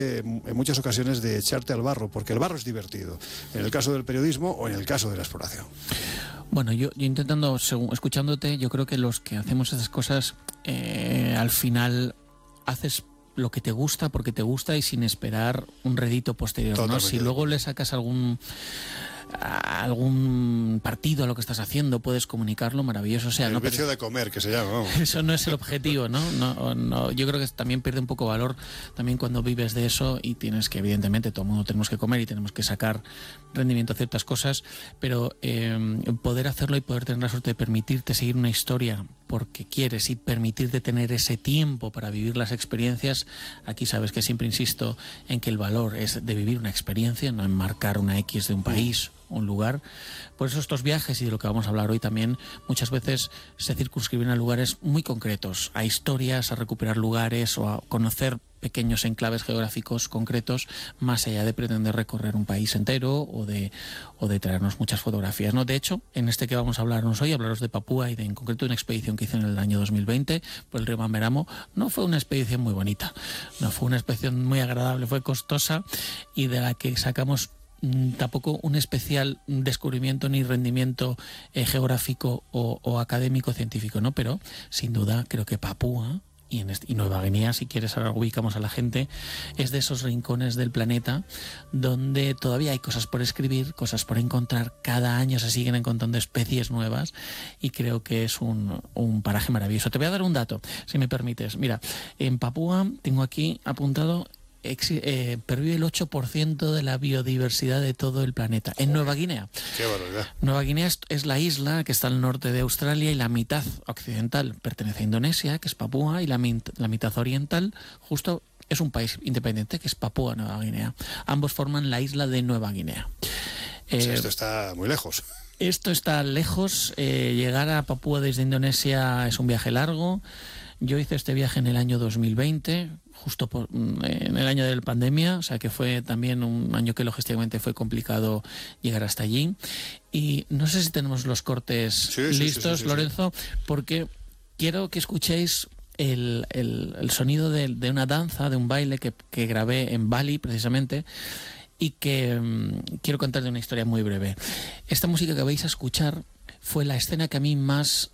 en muchas ocasiones de echarte al barro, porque el barro es divertido, en el caso del periodismo o en el caso de la exploración. Bueno, yo intentando, escuchándote, yo creo que los que hacemos esas cosas, al final haces lo que te gusta porque te gusta y sin esperar un rédito posterior, ¿no? Si luego le sacas algún partido a lo que estás haciendo, puedes comunicarlo, maravilloso. O sea, el no, vicio de comer, que se llama, vamos. Eso no es el objetivo, ¿no? No, yo creo que también pierde un poco valor también cuando vives de eso y tienes que, evidentemente, todo el mundo tenemos que comer y tenemos que sacar rendimiento a ciertas cosas, pero poder hacerlo y poder tener la suerte de permitirte seguir una historia porque quieres y permitirte tener ese tiempo para vivir las experiencias. Aquí sabes que siempre insisto en que el valor es de vivir una experiencia, no en marcar una X de un país, un lugar. Por eso estos viajes, y de lo que vamos a hablar hoy también, muchas veces se circunscriben a lugares muy concretos, a historias, a recuperar lugares o a conocer pequeños enclaves geográficos concretos, más allá de pretender recorrer un país entero o de traernos muchas fotografías, ¿no? De hecho, en este que vamos a hablarnos hoy, hablaros de Papúa y en concreto de una expedición que hice en el año 2020 por el río Mamberamo. No fue una expedición muy bonita, no fue una expedición muy agradable, fue costosa y de la que sacamos tampoco un especial descubrimiento ni rendimiento geográfico o académico científico, ¿no? Pero sin duda creo que Papúa y Nueva Guinea, si quieres, ahora ubicamos a la gente, es de esos rincones del planeta donde todavía hay cosas por escribir, cosas por encontrar. Cada año se siguen encontrando especies nuevas y creo que es un paraje maravilloso. Te voy a dar un dato, si me permites. Mira, en Papúa tengo aquí apuntado pervive el 8% de la biodiversidad de todo el planeta. En Nueva Guinea. ¡Qué barbaridad! Nueva Guinea es la isla que está al norte de Australia y la mitad occidental pertenece a Indonesia, que es Papúa, y la mitad oriental justo es un país independiente, que es Papúa Nueva Guinea. Ambos forman la isla de Nueva Guinea. O sea, esto está muy lejos. Esto está lejos. Llegar a Papúa desde Indonesia es un viaje largo. Yo hice este viaje en el año 2020, justo en el año de la pandemia, o sea que fue también un año que logísticamente fue complicado llegar hasta allí. Y no sé si tenemos los cortes listos, Lorenzo, porque quiero que escuchéis el sonido de una danza, de un baile que grabé en Bali precisamente, y que quiero contarle una historia muy breve. Esta música que vais a escuchar fue la escena que a mí más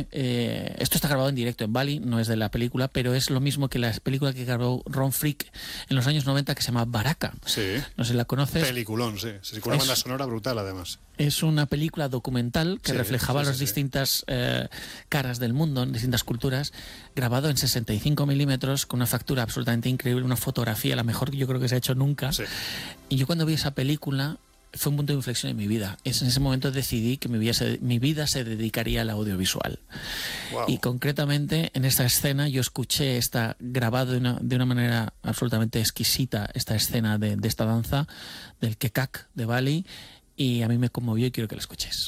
esto está grabado en directo en Bali, no es de la película, pero es lo mismo que la película que grabó Ron Frick en los años 90 que se llama Baraka. Sí. No sé si la conoces. Peliculón, sí. Con una banda sonora brutal, además. Es una película documental que reflejaba las distintas caras del mundo, en distintas culturas, grabado en 65 milímetros, con una factura absolutamente increíble, una fotografía, la mejor que yo creo que se ha hecho nunca. Sí. Y yo cuando vi esa película fue un punto de inflexión en mi vida. En ese momento decidí que mi vida se dedicaría al audiovisual. Wow. Y concretamente en esta escena yo escuché grabado de una manera absolutamente exquisita esta escena de esta danza del Kekak de Bali, y a mí me conmovió y quiero que la escuches.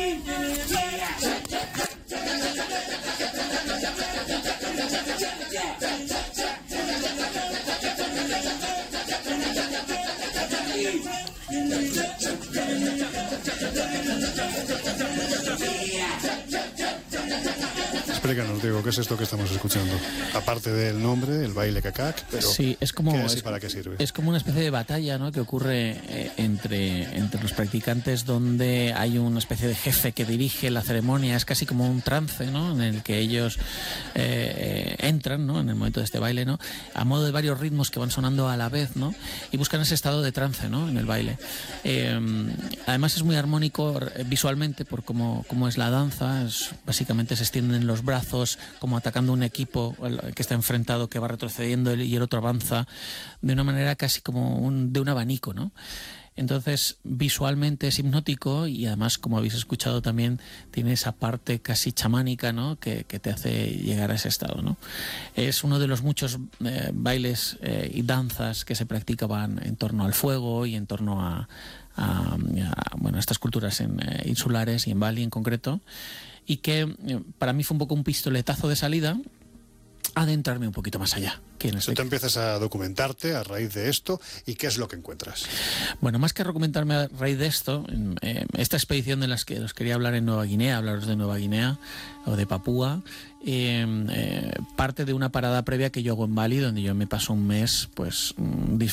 Explícanos, Diego, ¿qué es esto que estamos escuchando? Aparte del nombre, el baile Kekak, pero sí, ¿para qué sirve? Es como una especie de batalla, ¿no?, que ocurre entre los practicantes, donde hay una especie de jefe que dirige la ceremonia. Es casi como un trance, ¿no?, en el que ellos entran, ¿no?, en el momento de este baile, ¿no?, a modo de varios ritmos que van sonando a la vez, ¿no?, y buscan ese estado de trance, ¿no?, en el baile. Además es muy armónico visualmente por cómo es la danza. Básicamente se extienden los brazos como atacando un equipo que está enfrentado, que va retrocediendo y el otro avanza de una manera casi como de un abanico, ¿no? Entonces visualmente es hipnótico y además, como habéis escuchado, también tiene esa parte casi chamánica, ¿no?, que te hace llegar a ese estado, ¿no? Es uno de los muchos bailes y danzas que se practicaban en torno al fuego y en torno a estas culturas insulares y en Bali en concreto, y que para mí fue un poco un pistoletazo de salida adentrarme un poquito más allá. Tú te empiezas a documentarte a raíz de esto, ¿y qué es lo que encuentras? Bueno, más que documentarme a raíz de esto, esta expedición de las que os quería hablar en Nueva Guinea, hablaros de Nueva Guinea o de Papúa, parte de una parada previa que yo hago en Bali, donde yo me paso un mes pues